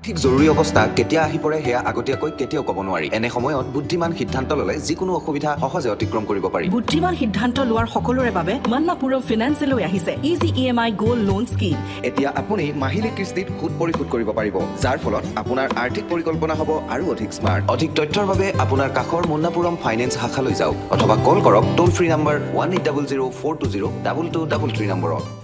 ঠিক জৰুৰী অৱস্থা কেতিয়া আহি পৰে সেয়া আগতীয়াকৈ কেতিয়াও ক'ব নোৱাৰি। এনে সময়ত বুদ্ধিমান সিদ্ধান্ত ল'লে যিকোনো অসুবিধা সহজে অতিক্ৰম কৰিব পাৰি। বুদ্ধিমান সিদ্ধান্ত লোৱাৰ সকলোৰে বাবে মন্নাপুৰম ফিনান্সে লৈ আহিছে easy EMI gold loan scheme. এতিয়া আপুনি মাহিলী কিস্তিত সুদ পৰিশোধ কৰিব পাৰিব, যাৰ ফলত আপোনাৰ আৰ্থিক পৰিকল্পনা হ'ব আৰু অধিক স্মাৰ্ট। অধিক তথ্যৰ বাবে আপোনাৰ কাষৰ মন্নাপুৰম ফাইনেন্স শাখালৈ যাওক অথবা কল কৰক টোল ফ্ৰী নম্বৰ 1800 420 2233 নম্বৰত।